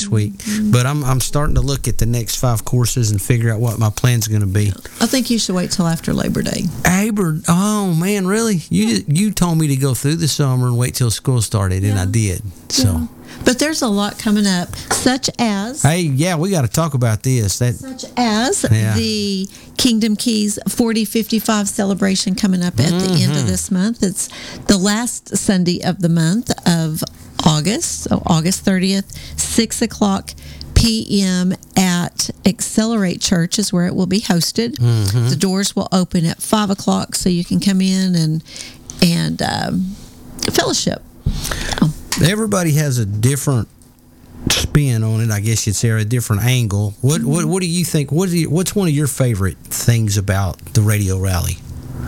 this week. But I'm starting to look at the next 5 courses and figure out what my plan's going to be. I think you should wait till after Labor Day. Oh man, really? You told me to go through the summer and wait till school started, and I did. So. Yeah. But there's a lot coming up, such as... Hey, yeah, we got to talk about this. Such as the Kingdom Keys 40-55 celebration coming up at the end of this month. It's the last Sunday of the month of August, so August 30th, 6 o'clock p.m. at Accelerate Church is where it will be hosted. The doors will open at 5 o'clock, so you can come in and fellowship. Everybody has a different spin on it, I guess you'd say, or a different angle. What do you think? What's one of your favorite things about the radio rally?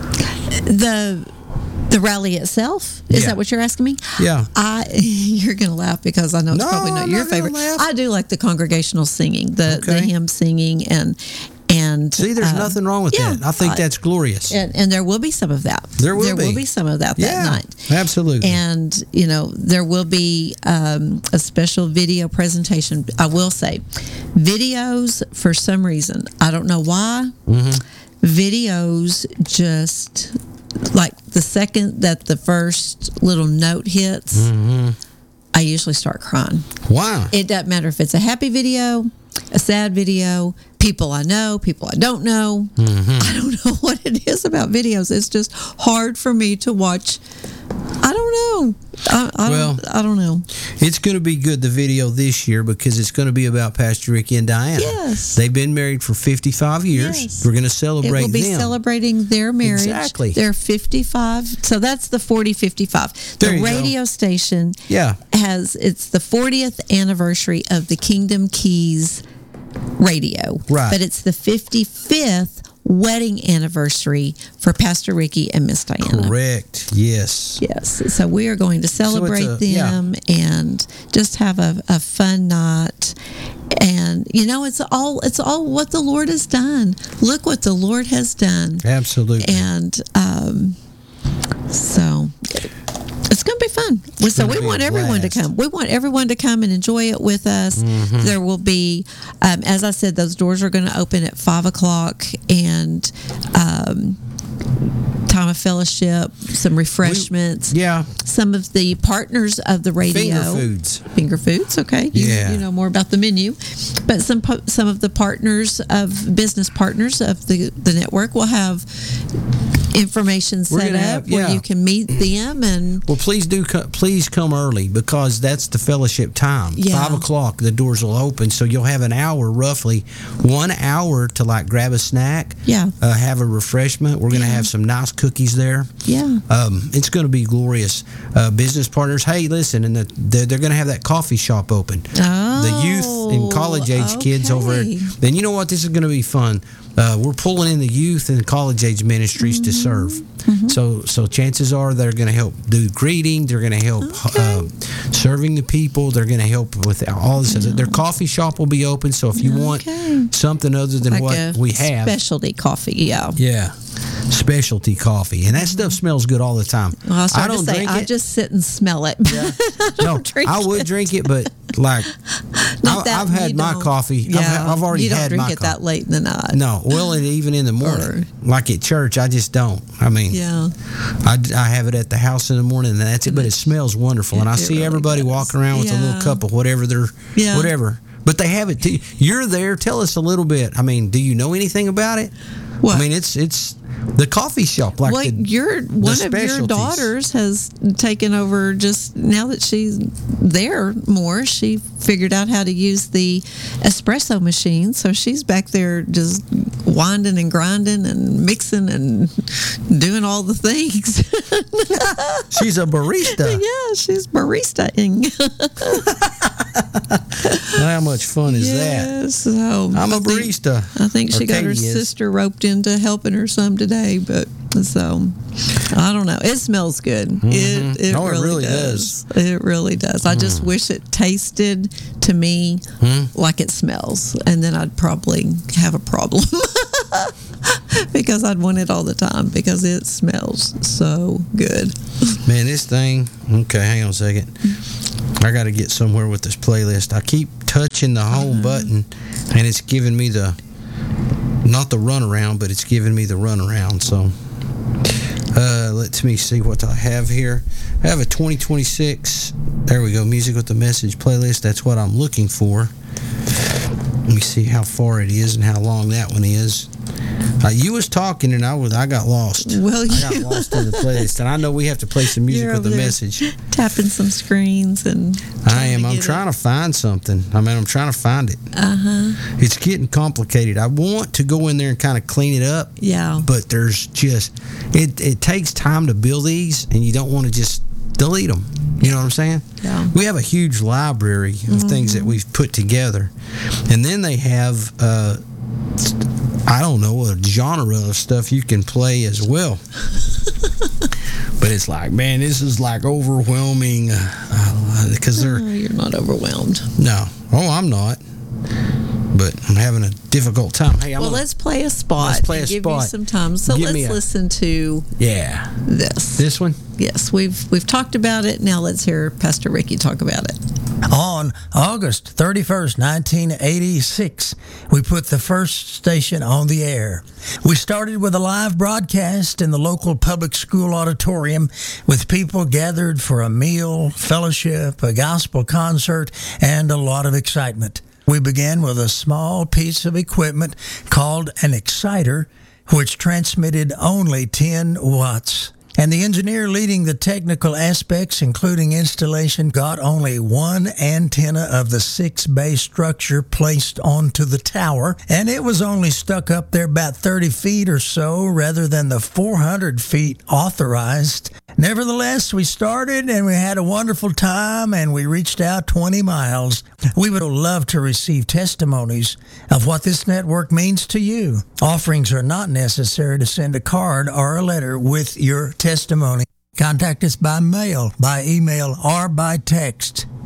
The rally itself? Is that what you're asking me? Yeah. You're going to laugh because I know it's probably not your favorite. I do like the congregational singing, the hymn singing, and see, there's nothing wrong with that. I think that's glorious. And there will be some of that. There will be some of that night. Absolutely. And, there will be a special video presentation. I will say, videos, for some reason, I don't know why, videos just, like the second that the first little note hits, I usually start crying. Wow. It doesn't matter if it's a happy video, a sad video, people I know, people I don't know. I don't know what it is about videos. It's just hard for me to watch. I don't know. I don't know. It's going to be good, the video this year, because it's going to be about Pastor Ricky and Diana. Yes. They've been married for 55 years. Yes. We're going to celebrate them. It will be celebrating their marriage. Exactly. They're 55. So that's the 40-55. The radio station it's the 40th anniversary of the Kingdom Keys radio. Right. But it's the 55th wedding anniversary for Pastor Ricky and Miss Diana. Correct. Yes. So we are going to celebrate them and just have a fun night. And it's all what the Lord has done. Look what the Lord has done. Absolutely. And so it's going to be fun. So we want everyone to come. We want everyone to come and enjoy it with us. There will be, as I said, those doors are going to open at 5 o'clock, and time of fellowship, some refreshments. Some of the partners of the radio. Finger foods, okay. You know more about the menu. But some of the business partners of the network will have information set up where you can meet them. And please come early, because that's the fellowship time. 5 o'clock the doors will open, so you'll have an hour, roughly 1 hour, to grab a snack, have a refreshment. We're going to have some nice cookies there. It's going to be glorious. Business partners, hey, listen, and they're going to have that coffee shop open. The youth and college age kids over there. Then you know what, this is going to be fun. We're pulling in the youth and college age ministries to serve. So chances are they're going to help do greeting. They're going to help serving the people. They're going to help with all this. Their coffee shop will be open. So if you want something other than what we have, specialty coffee, specialty coffee, and that stuff smells good all the time. Well, I don't drink it. I just sit and smell it. I would drink it, but I've had my coffee. I've already had my coffee. You don't drink it that late in the night. No, well, and even in the morning, like at church, I just don't. I mean, I have it at the house in the morning, and that's it. But it smells wonderful, and I see everybody walking around with a little cup of whatever whatever. But they have it too. You're there. Tell us a little bit. I mean, do you know anything about it? What? I mean, it's the coffee shop. One of your daughters has taken over. Just now that she's there more, she figured out how to use the espresso machine. So she's back there just winding and grinding and mixing and doing all the things. She's a barista. Yeah, she's baristaing. How much fun is that? So I'm a barista. I think she got her sister roped into helping her some today, but so I don't know. It smells good. It really does. It really does. I just wish it tasted to me like it smells, and then I'd probably have a problem. Because I'd want it all the time, because it smells so good. Man, this thing. Okay, hang on a second. I got to get somewhere with this playlist. I keep touching the home button, and it's giving me not the runaround, but it's giving me the runaround. So let me see what I have here. I have a 2026, there we go, Music with the Message playlist. That's what I'm looking for. Let me see how far it is and how long that one is. You was talking and I got lost. Well, I got lost in the playlist, and I know we have to play some music with the message. Tapping some screens and. I'm trying to find something. I'm trying to find it. It's getting complicated. I want to go in there and kind of clean it up. Yeah. But there's just it takes time to build these, and you don't want to just delete them. You know what I'm saying? Yeah. We have a huge library of things that we've put together, and then they have. I don't know, a genre of stuff you can play as well. But it's like, man, this is like overwhelming because you're not overwhelmed. No. Oh, I'm not. But I'm having a difficult time. Hey, let's play a spot. Let's play a give spot. You some time. So let's listen to this one. Yes, we've talked about it. Now let's hear Pastor Ricky talk about it. On August 31st, 1986, we put the first station on the air. We started with a live broadcast in the local public school auditorium with people gathered for a meal, fellowship, a gospel concert, and a lot of excitement. We began with a small piece of equipment called an exciter, which transmitted only 10 watts. And the engineer leading the technical aspects, including installation, got only one antenna of the 6-bay structure placed onto the tower, and it was only stuck up there about 30 feet or so rather than the 400 feet authorized. Nevertheless, we started and we had a wonderful time, and we reached out 20 miles. We would love to receive testimonies of what this network means to you. Offerings are not necessary to send a card or a letter with your testimony. Contact us by mail, by email, or by text.